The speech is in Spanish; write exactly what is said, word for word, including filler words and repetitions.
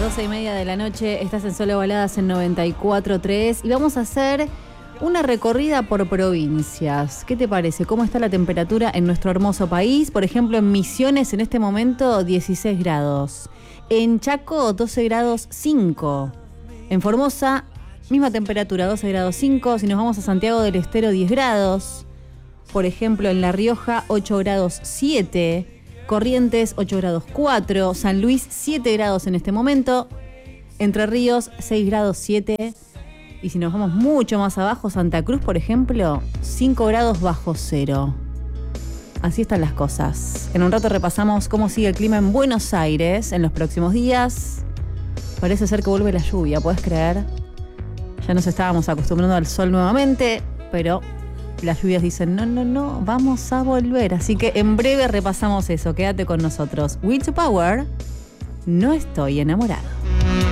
doce y media de la noche, estás en Solo Baladas en noventa y cuatro punto tres y vamos a hacer una recorrida por provincias. ¿Qué te parece? ¿Cómo está la temperatura en nuestro hermoso país? Por ejemplo, en Misiones en este momento dieciséis grados. En Chaco doce grados cinco. En Formosa, misma temperatura, doce grados cinco. Si nos vamos a Santiago del Estero, diez grados. Por ejemplo, en La Rioja, ocho grados siete. Corrientes, ocho grados cuatro. San Luis, siete grados en este momento. Entre Ríos, seis grados siete. Y si nos vamos mucho más abajo, Santa Cruz, por ejemplo, cinco grados bajo cero. Así están las cosas. En un rato repasamos cómo sigue el clima en Buenos Aires en los próximos días. Parece ser que vuelve la lluvia, ¿puedes creer? Ya nos estábamos acostumbrando al sol nuevamente, pero las lluvias dicen, no, no, no, vamos a volver. Así que en breve repasamos eso. Quédate con nosotros. Will to Power, no estoy enamorado.